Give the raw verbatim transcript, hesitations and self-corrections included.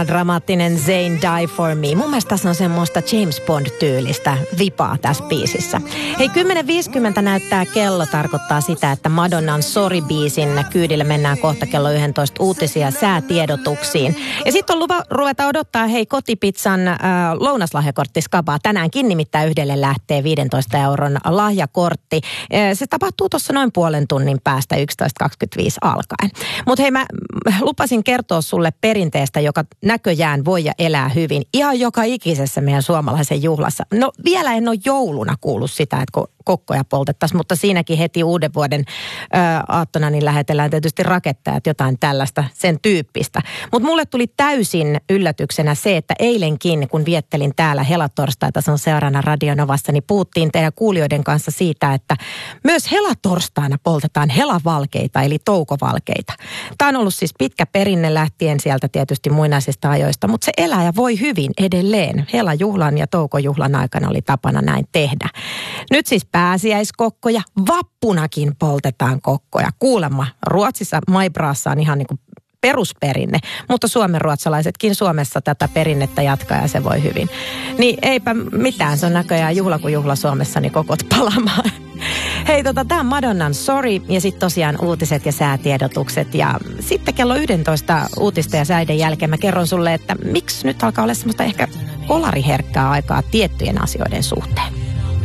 Dramaattinen Zayn Die For Me. Mun mielestä tässä on semmoista James Bond-tyylistä vipaa tässä biisissä. Hei, kymmenen viisikymmentä näyttää kello, tarkoittaa sitä, että Madonnan Sorry-biisin kyydillä mennään kohta kello yksitoista uutisia säätiedotuksiin. Ja sitten on lupa ruveta odottaa, hei, kotipizzan äh, lounaslahjakorttiskabaa. Tänäänkin nimittäin yhdelle lähtee viidentoista euron lahjakortti. Äh, se tapahtuu tuossa noin puolen tunnin päästä yksitoista kaksikymmentäviisi alkaen. Mutta hei, mä lupasin kertoa sulle perinteestä, joka näköjään voi ja elää hyvin ihan joka ikisessä meidän suomalaisen juhlassa. No vielä en ole jouluna kuullut sitä, että kun kokkoja poltettaisiin, mutta siinäkin heti uuden vuoden ö, aattona niin lähetellään tietysti rakettajat, jotain tällaista, sen tyyppistä. Mutta mulle tuli täysin yllätyksenä se, että eilenkin, kun viettelin täällä helatorstaita, se on seuraavana Radionovassa, niin puhuttiin teidän kuulijoiden kanssa siitä, että myös helatorstaina poltetaan helavalkeita, eli toukovalkeita. Tämä on ollut siis pitkä perinne lähtien sieltä tietysti muinaisista ajoista, mutta se elää ja voi hyvin edelleen. Helajuhlan ja toukojuhlan aikana oli tapana näin tehdä. Nyt siis pääsiäiskokkoja, vappunakin poltetaan kokkoja. Kuulemma Ruotsissa Maibraassa on ihan niin kuin perusperinne, mutta suomenruotsalaisetkin Suomessa tätä perinnettä jatkaa ja se voi hyvin. Niin eipä mitään, se on näköjään juhla kuin juhla Suomessa, niin kokot palamaan. Hei, tota, tää on Madonnan Sorry ja sitten tosiaan uutiset ja säätiedotukset. Ja sitten kello yksitoista uutista ja säiden jälkeen mä kerron sulle, että miksi nyt alkaa olla semmoista ehkä kolariherkkää aikaa tiettyjen asioiden suhteen.